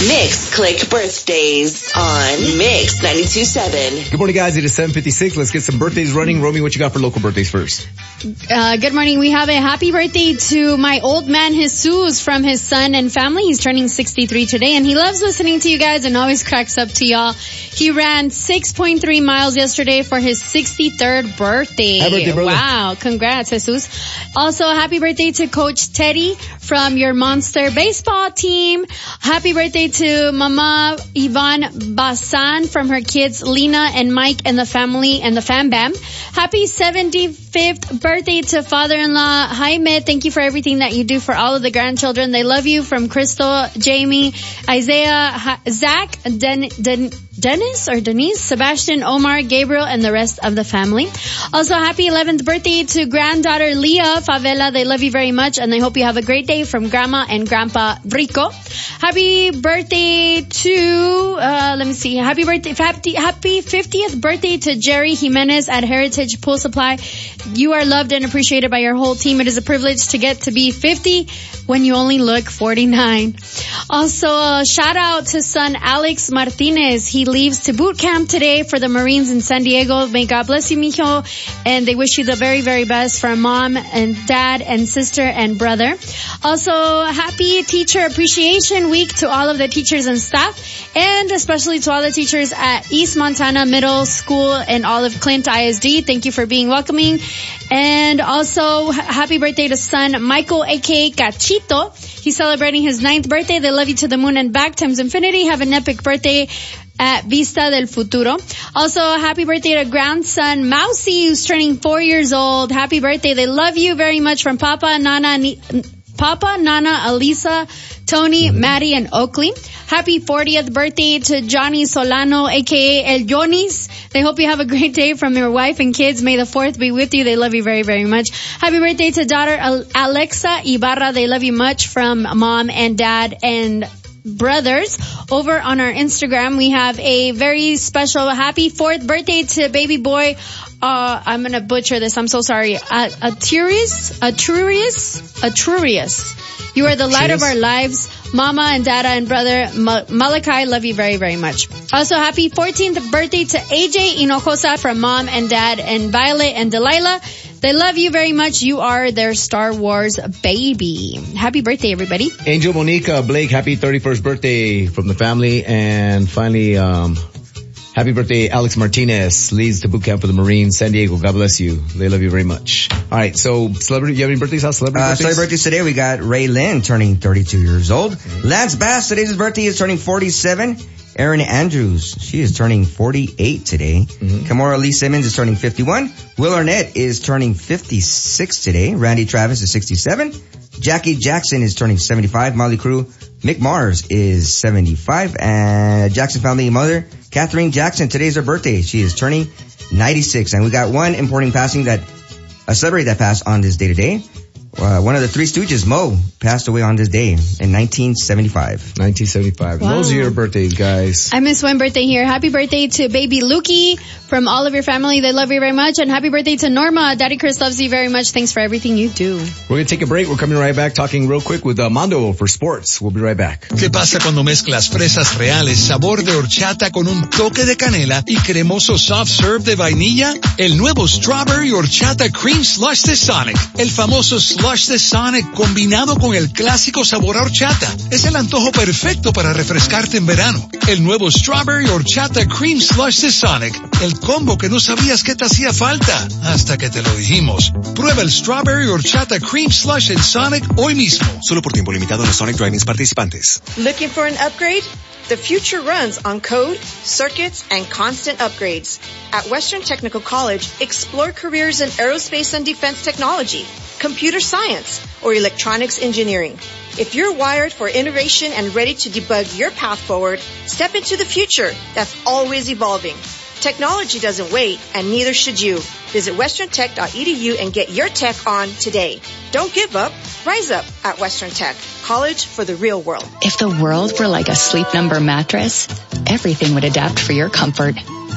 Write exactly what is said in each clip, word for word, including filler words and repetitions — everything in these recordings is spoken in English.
Mix Click Birthdays on Mix ninety-two point seven. Good morning, guys. It is seven fifty-six. Let's get some birthdays running. Romy, what you got for local birthdays first? Uh, good morning. We have a happy birthday to my old man Jesus from his son and family. He's turning sixty-three today, and he loves listening to you guys and always cracks up to y'all. He ran six point three miles yesterday for his sixty-third birthday. Happy birthday, brother. Wow. Congrats, Jesus. Also, happy birthday to Coach Teddy from your Monster baseball team. Happy birthday to Mama Yvonne Basan from her kids Lena and Mike and the family and the fam bam. Happy seventy-fifth birthday to father-in-law Jaime. Thank you for everything that you do for all of the grandchildren. They love you. From Crystal, Jamie, Isaiah, ha- Zach, Den- Den- Dennis or Denise, Sebastian, Omar, Gabriel, and the rest of the family. Also, happy eleventh birthday to granddaughter Leah Favela. They love you very much, and they hope you have a great day from Grandma and Grandpa Rico. Happy birthday to, uh, let me see, happy birthday, happy, happy fiftieth birthday to Jerry Jimenez at Heritage Pool Supply. You are loved and appreciated by your whole team. It is a privilege to get to be fifty when you only look forty-nine. Also, uh, shout out to son Alex Martinez. He leaves to boot camp today for the Marines in San Diego. May God bless you, mijo. And they wish you the very, very best from mom and dad and sister and brother. Also, happy Teacher Appreciation Week to all of the teachers and staff, and especially to all the teachers at East Montana Middle School and all of Clint I S D. Thank you for being welcoming. And also, happy birthday to son Michael, aka Cachito. He's celebrating his ninth birthday. They love you to the moon and back times infinity. Have an epic birthday at Vista del Futuro. Also, happy birthday to grandson Mousy, who's turning four years old. Happy birthday. They love you very much from Papa, Nana, Ni- Papa, Nana, Alisa, Tony, Maddie, and Oakley. Happy fortieth birthday to Johnny Solano, aka El Jonis. They hope you have a great day from your wife and kids. May the fourth be with you. They love you very, very much. Happy birthday to daughter Alexa Ibarra. They love you much from mom and dad and brothers. Over on our Instagram, we have a very special happy fourth birthday to baby boy. Uh, I'm gonna butcher this. I'm so sorry. Uh, Aturius, Aturius, Aturius. You are the light Cheers. Of our lives. Mama and Dada and brother Ma- Malachi love you very, very much. Also, happy fourteenth birthday to A J Hinojosa from mom and dad and Violet and Delilah. They love you very much. You are their Star Wars baby. Happy birthday, everybody. Angel Monica Blake, happy thirty-first birthday from the family. And finally, um, happy birthday, Alex Martinez, leads to boot camp for the Marines, San Diego. God bless you. They love you very much. All right, so celebrity, you have any birthdays? How celebrity uh, birthdays? Celebrity birthdays today, we got Ray Lynn turning thirty-two years old. Mm-hmm. Lance Bass, today's his birthday, is turning forty-seven. Erin Andrews, she is turning forty-eight today. Mm-hmm. Kamora Lee Simmons is turning fifty-one. Will Arnett is turning fifty-six today. Randy Travis is sixty-seven. Jackie Jackson is turning seventy-five. Molly Crew, Mick Mars is seventy-five. And Jackson family mother, Catherine Jackson, today's her birthday. She is turning ninety-six. And we got one important passing that, a celebrity that passed on this day today. Uh, one of the Three Stooges, Mo, passed away on this day in nineteen seventy-five. nineteen seventy-five. Wow. Those are your birthdays, guys. I missed one birthday here. Happy birthday to baby Lukey from all of your family. They love you very much. And happy birthday to Norma. Daddy Chris loves you very much. Thanks for everything you do. We're going to take a break. We're coming right back talking real quick with uh, Mondo for sports. We'll be right back. ¿Qué pasa cuando mezclas fresas reales, sabor de horchata con un toque de canela y cremoso soft serve de vainilla? El nuevo Strawberry Horchata Cream Slush de Sonic. El famoso slush de Sonic combinado con el clásico sabor a horchata. Es el antojo perfecto para refrescarte en verano. El nuevo Strawberry Horchata Cream Slush de Sonic. El combo que no sabías que te hacía falta hasta que te lo dijimos. Prueba el Strawberry Horchata Cream Slush en Sonic hoy mismo. Solo por tiempo limitado en los Sonic Drive-ins participantes. Looking for an upgrade? The future runs on code, circuits, and constant upgrades. At Western Technical College, explore careers in aerospace and defense technology, computer science, or electronics engineering. If you're wired for innovation and ready to debug your path forward, step into the future that's always evolving. Technology doesn't wait, and neither should you. Visit western tech dot e d u and get your tech on today. Don't give up. Rise up at Western Tech. College for the real world. If the world were like a Sleep Number mattress, everything would adapt for your comfort.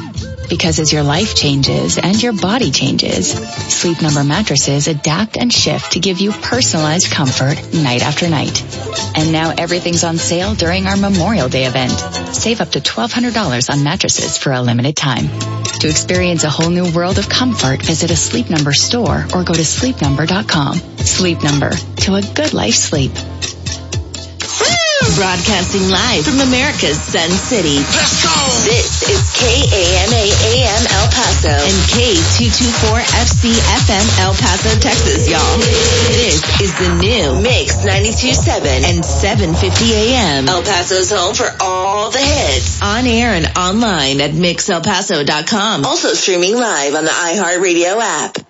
Because as your life changes and your body changes, Sleep Number mattresses adapt and shift to give you personalized comfort night after night. And now everything's on sale during our Memorial Day event. Save up to twelve hundred dollars on mattresses for a limited time. To experience a whole new world of comfort, visit a Sleep Number store or go to sleep number dot com. Sleep Number, to a good life sleep. Broadcasting live from America's Sun City. Let's go! This is K A M A A M El Paso and K two twenty-four F C F M El Paso, Texas, y'all. This is the new Mix ninety-two point seven and seven fifty A M. El Paso's home for all the hits. On air and online at mix el paso dot com. Also streaming live on the iHeartRadio app.